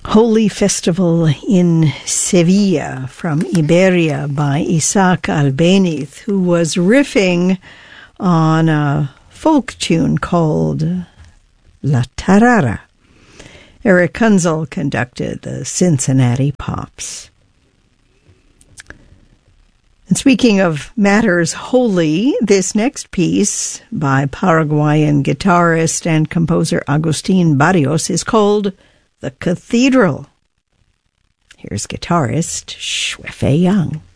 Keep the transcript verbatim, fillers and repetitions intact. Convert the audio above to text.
Holy Festival in Sevilla from Iberia by Isaac Albéniz, who was riffing on a folk tune called La Tarara. Eric Kunzel conducted the Cincinnati Pops. And speaking of matters holy, this next piece by Paraguayan guitarist and composer Agustín Barrios is called The Cathedral. Here's guitarist Xue Fei Yang.